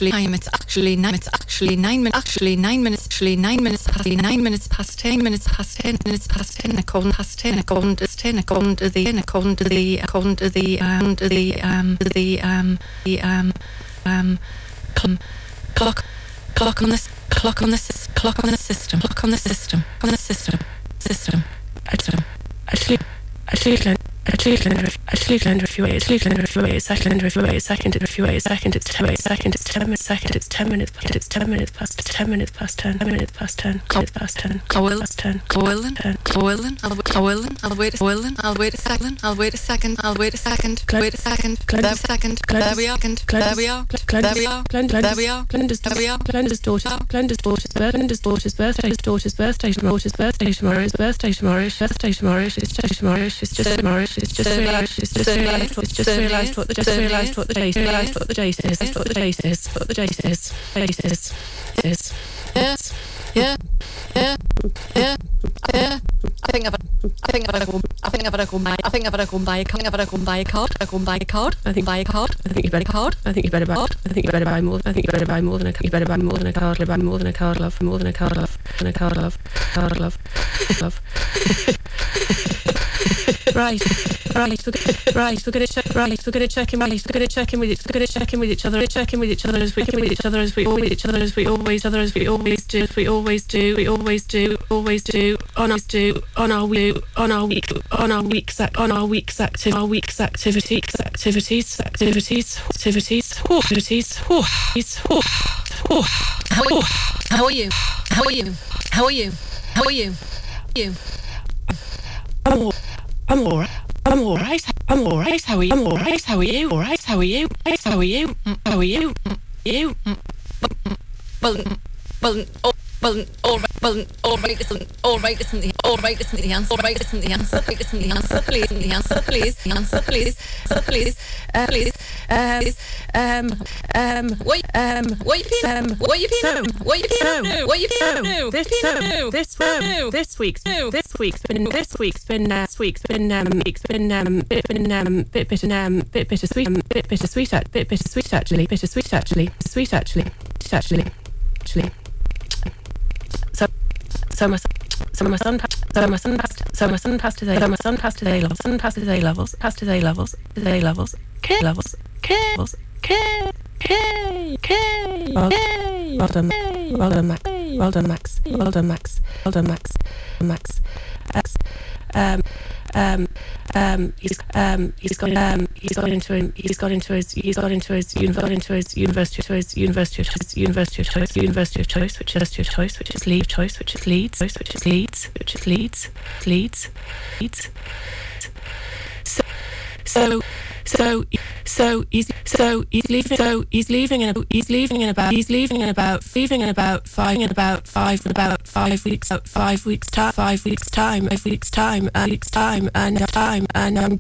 actually 9 minutes actually 9 minutes actually 9 minutes actually 9 minutes past 9 minutes past 10 minutes past 10 minutes past 10 according past 10 according to 10 according to the according to the according to the clock on this clock on the system clock on the system Ashleland if you wait, Ashleland if you wait a second, if you wait a second, it's 10 minutes, it's 10 minutes, it's 10 minutes past 10 minutes past 10 minutes past 10 minutes past 10 I'll wait a second, there we are Glenda's daughter's birthday tomorrow, it's just realised what the date is. Yeah. I think I've got to go buy a card. I think you better buy more than a card. You better buy more than a card. Love. Right. We're gonna check in with each other as we always do on our week's activities. How are you? I'm all right. How are you? All right. Isn't the answer? Please. This week's been bittersweet actually. So my son passed his A levels. Well done, Max. He's got into his university of choice, which is Leeds. So he's leaving in about 5 weeks time, and I'm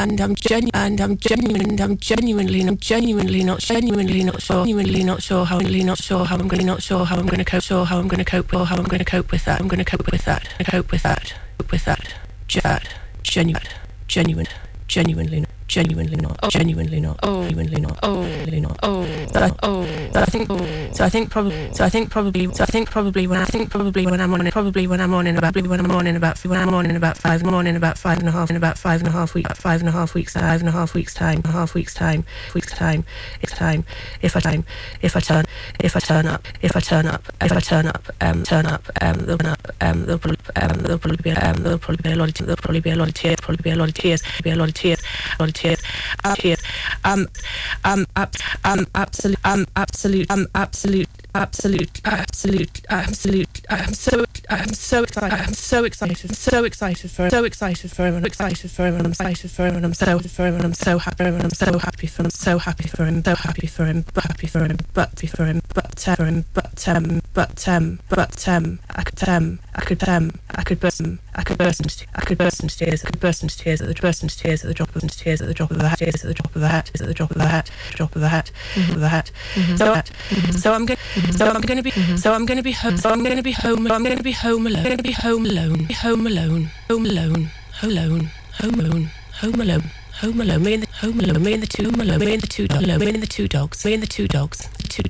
genuinely not sure how I'm going to cope with that. Genuinely not. So I think probably when I'm on in about 5.5 weeks time. If I turn up, there'll probably be a lot of tears. I'm so excited for him. I'm so happy for him. I could burst into tears at the drop of a hat. So I'm going to be home alone. Me and the two dogs.